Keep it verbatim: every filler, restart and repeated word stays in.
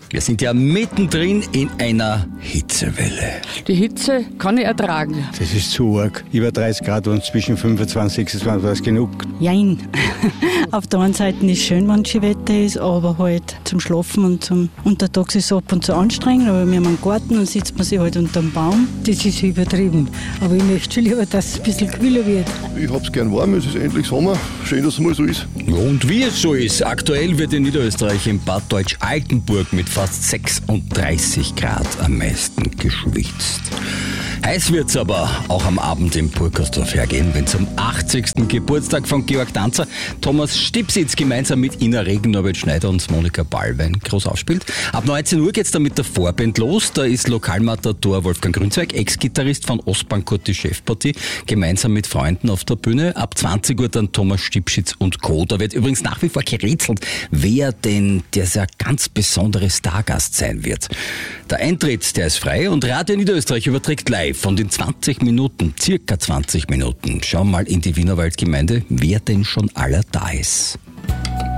Wir sind ja mittendrin in einer Hitzewelle. Die Hitze kann ich ertragen. Das ist zu arg. Über dreißig Grad und zwischen fünfundzwanzig und sechsundzwanzig war es genug. Jein. Auf der einen Seite ist es schön, wenn es Wetter ist, aber halt zum Schlafen und zum Untertags ist es ab und zu anstrengend. Aber wir haben einen Garten und sitzt man sich halt unter dem Baum. Das ist übertrieben. Aber ich möchte schon lieber, dass es ein bisschen kühler wird. Ich hab's gern warm, es ist endlich Sommer. Schön, dass es mal so ist. Und wie es so ist, aktuell wird in Niederösterreich in Bad Deutsch-Altenburg mit fast sechsunddreißig Grad am meisten geschwitzt. Heiß wird's aber auch am Abend im Burgersdorf hergehen, wenn zum achtzigsten Geburtstag von Georg Danzer Thomas Stipsitz gemeinsam mit Ina Regen, Norbert Schneider und Monika Ballwein groß aufspielt. Ab neunzehn Uhr geht's dann mit der Vorband los. Da ist Lokalmatador Wolfgang Grünzweig, Ex-Gitarrist von Ostbankurt, die Chefpartie, gemeinsam mit Freunden auf der Bühne. Ab zwanzig Uhr dann Thomas Stipsitz und Co. Da wird übrigens nach wie vor gerätselt, wer denn dieser ganz besondere Stargast sein wird. Der Eintritt, der ist frei und Radio Niederösterreich überträgt live von den zwanzig Minuten, circa zwanzig Minuten. Schau mal in die Wienerwaldgemeinde, wer denn schon aller da ist.